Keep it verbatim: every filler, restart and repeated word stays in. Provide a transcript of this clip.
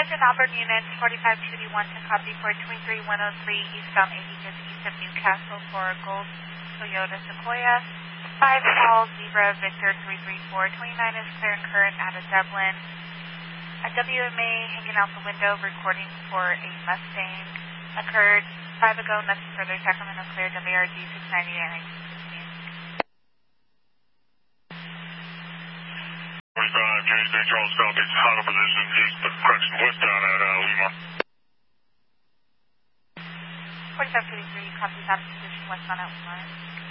Attention Auburn units, forty-five two D one to copy for twenty-three one oh three eastbound eighty-fifth east of Newcastle for Gold Toyota Sequoia. five Paul Zebra Victor three three four, twenty-nine is clear and current out of Dublin. A W M A hanging out the window recording for a Mustang occurred five ago, nothing further. Sacramento clear, W R G six ninety-nine. forty-five, James Bay, Charles Southeast, Honda position, east, correction, westbound at uh, Lima. forty-five thirty-three, copy that position, westbound at Lima.